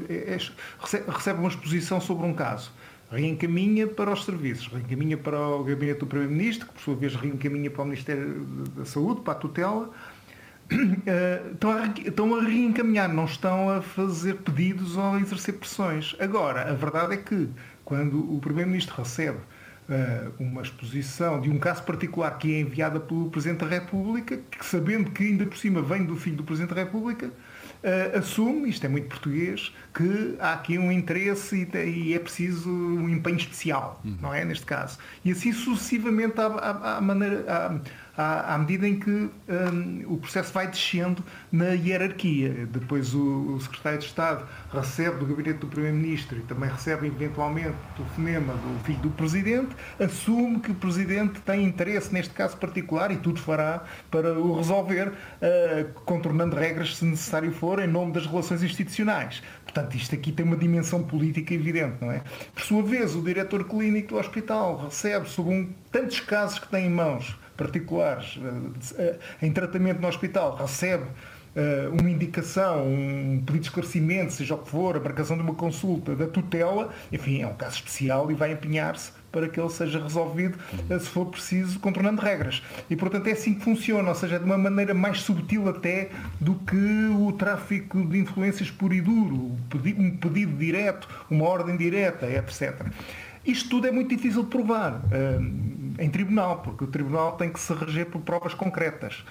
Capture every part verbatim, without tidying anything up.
é, recebe, recebe uma exposição sobre um caso, reencaminha para os serviços, reencaminha para o gabinete do Primeiro-Ministro, que por sua vez reencaminha para o Ministério da Saúde, para a tutela. Estão a, estão a reencaminhar, não estão a fazer pedidos ou a exercer pressões. Agora, a verdade é que quando o Primeiro-Ministro recebe uh, uma exposição de um caso particular que é enviada pelo Presidente da República, que, sabendo que ainda por cima vem do filho do Presidente da República, uh, assume, isto é muito português, que há aqui um interesse e, e é preciso um empenho especial, uhum. não é? Neste caso. E assim sucessivamente à, à, à maneira... À, à medida em que um, o processo vai descendo na hierarquia. Depois o, o Secretário de Estado recebe do gabinete do Primeiro-Ministro e também recebe eventualmente o telefonema do filho do Presidente, assume que o Presidente tem interesse neste caso particular e tudo fará para o resolver, uh, contornando regras se necessário for, em nome das relações institucionais. Portanto, isto aqui tem uma dimensão política evidente, não é? Por sua vez, o diretor clínico do hospital recebe sobre um, tantos casos que tem em mãos particulares em tratamento no hospital, recebe uh, uma indicação, um pedido de esclarecimento, seja o que for, a marcação de uma consulta da tutela, enfim, é um caso especial e vai empenhar-se para que ele seja resolvido, uh, se for preciso, contornando regras. E, portanto, é assim que funciona, ou seja, é de uma maneira mais subtil até do que o tráfico de influências puro e duro, um pedido, um pedido direto, uma ordem direta, etcétera. Isto tudo é muito difícil de provar uh, em tribunal, porque o tribunal tem que se reger por provas concretas.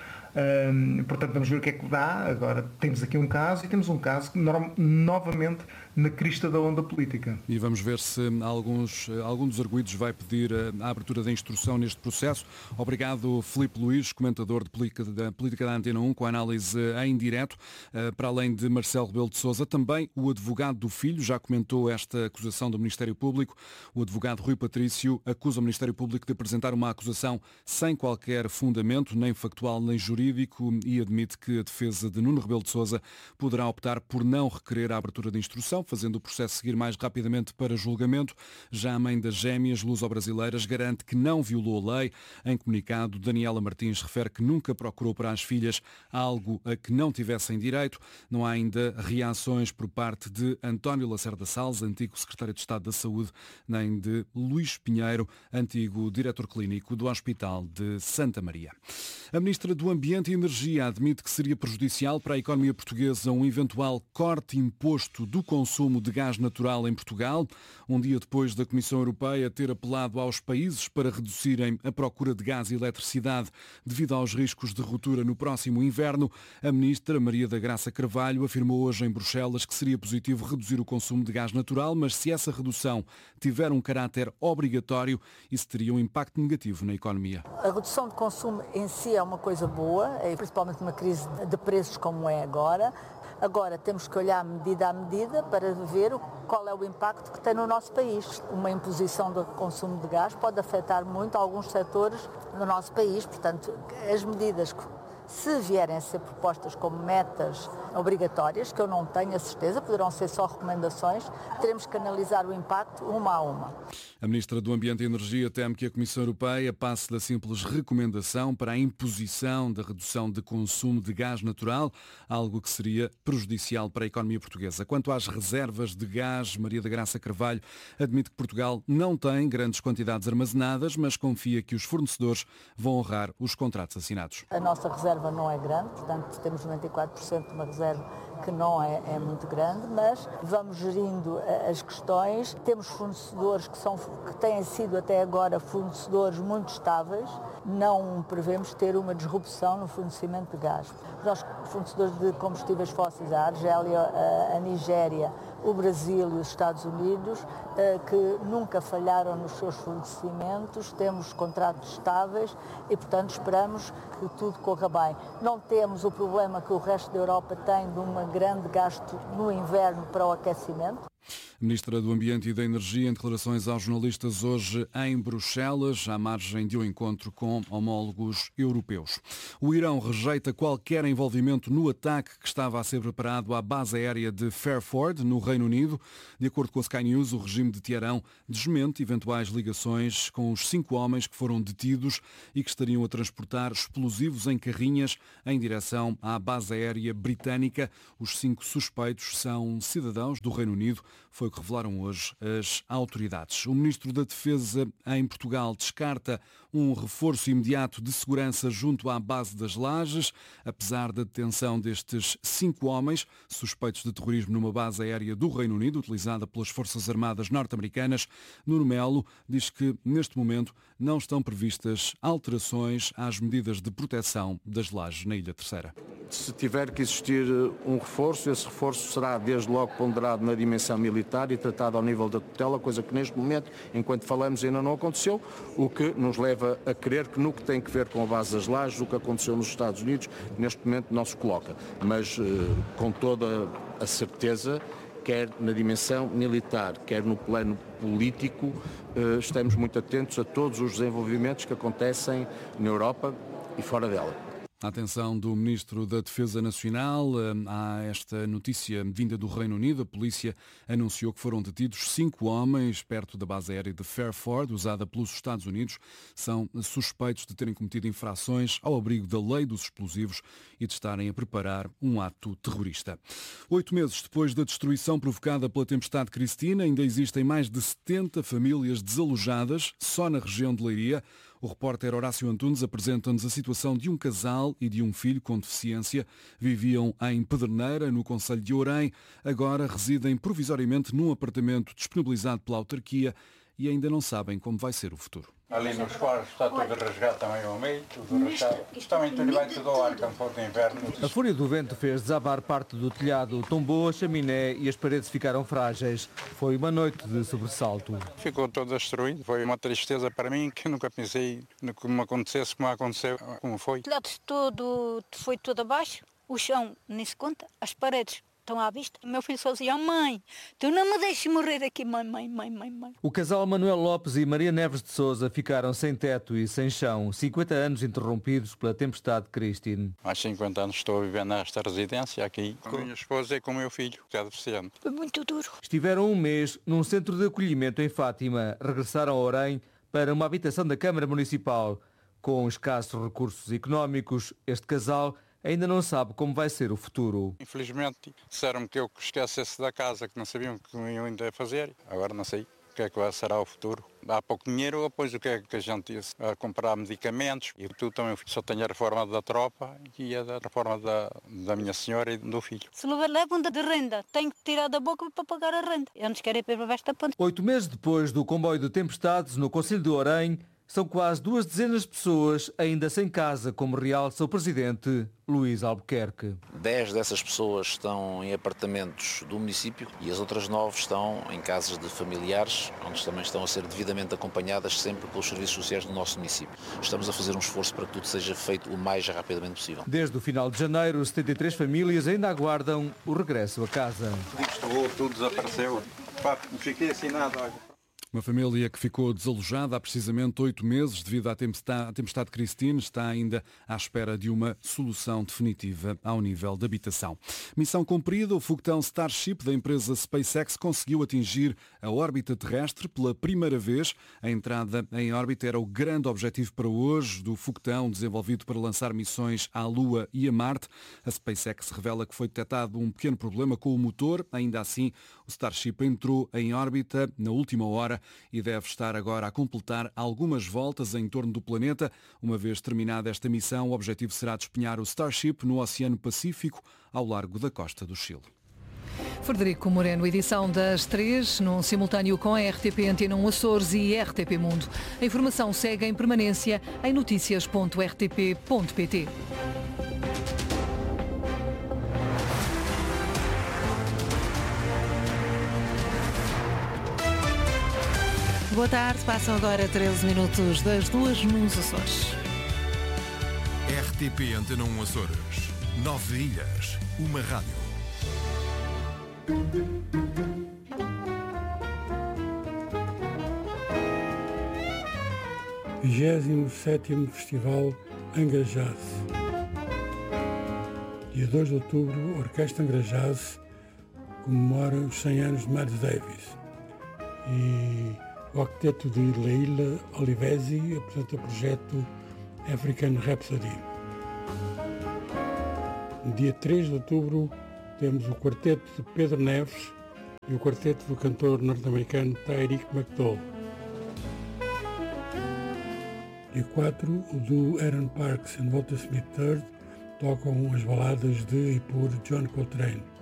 Uh, portanto, vamos ver o que é que dá. Agora, temos aqui um caso e temos um caso que, no, novamente, na crista da onda política. E vamos ver se alguns, algum dos arguidos vai pedir a abertura da instrução neste processo. Obrigado, Filipe Luís, comentador de política da, política da Antena um, com a análise em direto. Uh, para além de Marcelo Rebelo de Sousa, também o advogado do filho já comentou esta acusação do Ministério Público. O advogado Rui Patrício acusa o Ministério Público de apresentar uma acusação sem qualquer fundamento, nem factual nem jurídico, e admite que a defesa de Nuno Rebelo de Sousa poderá optar por não requerer a abertura de instrução, fazendo o processo seguir mais rapidamente para julgamento. Já a mãe das gêmeas luso-brasileiras garante que não violou a lei. Em comunicado, Daniela Martins refere que nunca procurou para as filhas algo a que não tivessem direito. Não há ainda reações por parte de António Lacerda Salles, antigo secretário de Estado da Saúde, nem de Luís Pinheiro, antigo diretor clínico do Hospital de Santa Maria. A Ministra do Ambiente e Energia admite que seria prejudicial para a economia portuguesa um eventual corte imposto do consumo de gás natural em Portugal. Um dia depois da Comissão Europeia ter apelado aos países para reduzirem a procura de gás e eletricidade devido aos riscos de ruptura no próximo inverno, a Ministra Maria da Graça Carvalho afirmou hoje em Bruxelas que seria positivo reduzir o consumo de gás natural, mas se essa redução tiver um caráter obrigatório, isso teria um impacto negativo na economia. A redução de consumo em si é uma coisa boa, principalmente numa crise de preços como é agora. Agora temos que olhar medida a medida para ver qual é o impacto que tem no nosso país. Uma imposição do consumo de gás pode afetar muito alguns setores no nosso país, portanto, as medidas que, se vierem a ser propostas como metas obrigatórias, que eu não tenho a certeza, poderão ser só recomendações, teremos que analisar o impacto uma a uma. A Ministra do Ambiente e Energia teme que a Comissão Europeia passe da simples recomendação para a imposição da redução de consumo de gás natural, algo que seria prejudicial para a economia portuguesa. Quanto às reservas de gás, Maria da Graça Carvalho admite que Portugal não tem grandes quantidades armazenadas, mas confia que os fornecedores vão honrar os contratos assinados. A nossa reserva não é grande, portanto temos noventa e quatro por cento de uma reserva que não é, é muito grande, mas vamos gerindo as questões. Temos fornecedores que, são, que têm sido até agora fornecedores muito estáveis, não prevemos ter uma disrupção no fornecimento de gás. Os nossos fornecedores de combustíveis fósseis, a Argélia, a, a Nigéria, o Brasil e os Estados Unidos, que nunca falharam nos seus fornecimentos, temos contratos estáveis e, portanto, esperamos que tudo corra bem. Não temos o problema que o resto da Europa tem de um grande gasto no inverno para o aquecimento. Ministra do Ambiente e da Energia, em declarações aos jornalistas hoje em Bruxelas, à margem de um encontro com homólogos europeus. O Irão rejeita qualquer envolvimento no ataque que estava a ser preparado à base aérea de Fairford, no Reino Unido. De acordo com a Sky News, o regime de Teherão desmente eventuais ligações com os cinco homens que foram detidos e que estariam a transportar explosivos em carrinhas em direção à base aérea britânica. Os cinco suspeitos são cidadãos do Reino Unido, foi o que revelaram hoje as autoridades. O Ministro da Defesa em Portugal descarta um reforço imediato de segurança junto à base das Lajes, apesar da detenção destes cinco homens suspeitos de terrorismo numa base aérea do Reino Unido, utilizada pelas Forças Armadas norte-americanas. Nuno Melo diz que, neste momento, não estão previstas alterações às medidas de proteção das Lajes na Ilha Terceira. Se tiver que existir um reforço, esse reforço será desde logo ponderado na dimensão militar e tratado ao nível da tutela, coisa que neste momento, enquanto falamos, ainda não aconteceu, o que nos leva a crer que no que tem que ver com a base das Lajes, o que aconteceu nos Estados Unidos, neste momento não se coloca. Mas com toda a certeza, quer na dimensão militar, quer no plano político, estamos muito atentos a todos os desenvolvimentos que acontecem na Europa e fora dela. A atenção do Ministro da Defesa Nacional a esta notícia vinda do Reino Unido. A polícia anunciou que foram detidos cinco homens perto da base aérea de Fairford, usada pelos Estados Unidos. São suspeitos de terem cometido infrações ao abrigo da lei dos explosivos e de estarem a preparar um ato terrorista. Oito meses depois da destruição provocada pela tempestade Cristina, ainda existem mais de setenta famílias desalojadas só na região de Leiria. O repórter Horácio Antunes apresenta-nos a situação de um casal e de um filho com deficiência. Viviam em Pedreneira, no concelho de Ourém. Agora residem provisoriamente num apartamento disponibilizado pela autarquia e ainda não sabem como vai ser o futuro. Ali nos quartos está tudo rasgado também ao meio, tudo rasgado. Também tudo vai tudo ao ar, quando for de inverno. A fúria do vento fez desabar parte do telhado, tombou a chaminé e as paredes ficaram frágeis. Foi uma noite de sobressalto. Ficou todo destruído, foi uma tristeza para mim que eu nunca pensei que me acontecesse como aconteceu, como foi. O telhado todo foi tudo abaixo, o chão nem se conta, as paredes estão à vista. O meu filho só dizia: mãe, tu não me deixes morrer aqui, mãe, mãe, mãe, mãe, mãe. O casal Manuel Lopes e Maria Neves de Sousa ficaram sem teto e sem chão, cinquenta anos interrompidos pela tempestade Cristina. Há cinquenta anos estou a viver nesta residência aqui, com a minha esposa e com o meu filho, que é deficiente. Foi muito duro. Estiveram um mês num centro de acolhimento em Fátima, regressaram a Ourém para uma habitação da Câmara Municipal. Com escassos recursos económicos, este casal ainda não sabe como vai ser o futuro. Infelizmente disseram-me que eu esquecesse da casa, que não sabiam o que iam ainda fazer. Agora não sei o que é que será o futuro. Há pouco dinheiro, depois o que é que a gente ia a comprar medicamentos. E tudo também, só tenho a reforma da tropa e a da reforma da, da minha senhora e do filho. Se levam de renda, tenho que tirar da boca para pagar a renda. Eu não quero ir para esta ponte. Oito meses depois do comboio de tempestades no concelho de Ourém, são quase duas dezenas de pessoas ainda sem casa, como realça o presidente Luís Albuquerque. Dez dessas pessoas estão em apartamentos do município e as outras nove estão em casas de familiares, onde também estão a ser devidamente acompanhadas sempre pelos serviços sociais do nosso município. Estamos a fazer um esforço para que tudo seja feito o mais rapidamente possível. Desde o final de janeiro, setenta e três famílias ainda aguardam o regresso a casa. Isto tudo desapareceu. Pá, fiquei assinado, olha. Uma família que ficou desalojada há precisamente oito meses devido à tempestade, à tempestade Cristina está ainda à espera de uma solução definitiva ao nível de habitação. Missão cumprida, o foguetão Starship da empresa SpaceX conseguiu atingir a órbita terrestre pela primeira vez. A entrada em órbita era o grande objetivo para hoje do foguetão desenvolvido para lançar missões à Lua e a Marte. A SpaceX revela que foi detectado um pequeno problema com o motor. Ainda assim, o Starship entrou em órbita na última hora e deve estar agora a completar algumas voltas em torno do planeta. Uma vez terminada esta missão, o objetivo será despenhar o Starship no Oceano Pacífico, ao largo da costa do Chile. Frederico Moreno, edição das três, num simultâneo com a R T P Antena um Açores e R T P Mundo. A informação segue em permanência em notícias ponto r t p ponto p t. Boa tarde, passam agora treze minutos das duas nos Açores. R T P Antena um Açores. Nove ilhas, uma rádio. vigésimo sétimo Festival Angra Jazz. Dia dois de outubro, a Orquestra Angra Jazz comemora os cem anos de Miles Davis. E o octeto de Leila Olivesi apresenta o projeto African Rhapsody. No dia três de outubro, temos o quarteto de Pedro Neves e o quarteto do cantor norte-americano Tyreek McDowell. Dia quatro, o duo Aaron Parks e Walter Smith terceiro tocam as baladas de e por John Coltrane.